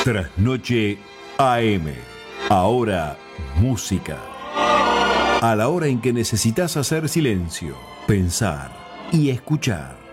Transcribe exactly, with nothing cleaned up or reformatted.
Trasnoche A M. Ahora música. A la hora en que necesitas hacer silencio, pensar y escuchar.